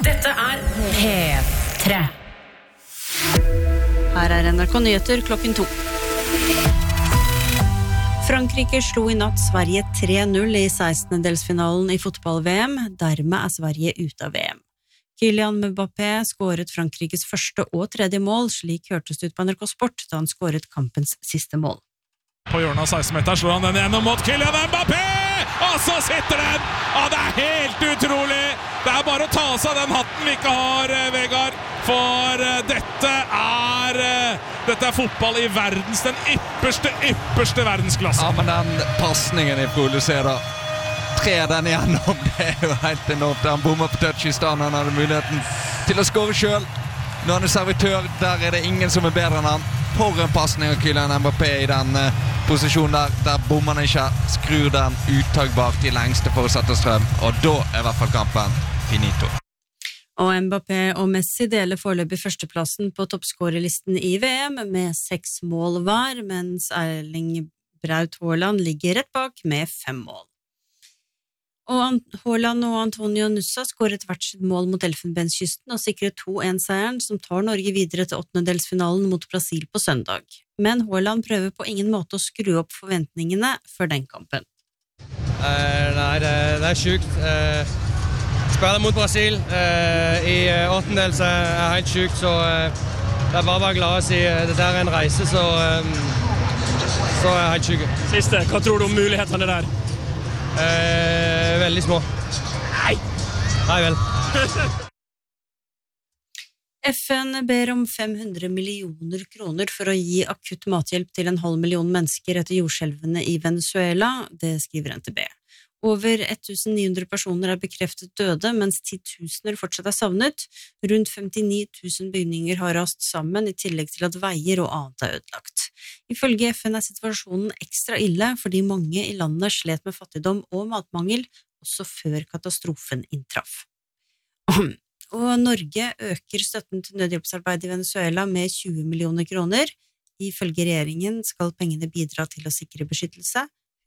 Dette P3. Her NRK Nyheter klokken 2. Frankrike slo I natt Sverige 3-0 I 16-delsfinalen I fotball-VM. Dermed Sverige ute av VM. Kylian Mbappé skåret Frankrikes første og tredje mål, slik hørtes det ut på NRK Sport da han skåret kampens siste mål. På hjørnet av 16-meteren slår han den gjennom mot Kylian Mbappé! Og så sitter den! Det helt utrolig! Det bare å ta av seg den hatten vi ikke har, Vegard. For dette fotball I den ypperste verdensklasse. Ja, men den passningen I Frode da. Tre den igjennom, det jo helt enormt. Han bommer på touch I stedet, han hadde muligheten til å skåre selv. Når han servitør, der det ingen som bedre enn han. For en passning av Kylian Mbappé I den posisjonen der bommer han ikke, skrur den uttagbar til lengste for å sette strøm, og da I hvert fall kampen finito. Og Mbappé og Messi deler foreløpig førsteplassen på toppskårerlisten I VM med 6 mål hver, mens Erling Braut Haaland ligger rett bak med 5 mål. Og Haaland og Antonio Nusa skåret hvert sitt mål mot Elfenbenskysten og sikret 2-1-seieren som tar Norge videre til 8-delsfinalen mot Brasil på søndag. Men Haaland prøver på ingen måte å skru opp forventningene for den kampen. Nei, det sykt. Spiller mot Brasil I 8-del så helt sykt, så det bare å være glad å si dette en reise, så helt sykt. Siste, hva tror du om mulighetene der? Veldig små. Nei vel. FN ber om 500 millioner kroner for å gi akutt mathjelp til 500 000 mennesker etter jordskjelvene I Venezuela, det skriver NTB. Over 1900 personer bekreftet døde, mens 10.000 fortsatt savnet. Rundt 59 000 bygninger har rast sammen, I tillegg til at veier og annet ødelagt. Ifølge FN situasjonen ekstra ille, fordi mange I landet slet med fattigdom og matmangel, også før katastrofen inntraff. Og Norge øker støtten til nødhjelpsarbeid I Venezuela med 20 millioner kroner. Ifølge regjeringen skal pengene bidra til å sikre beskyttelse,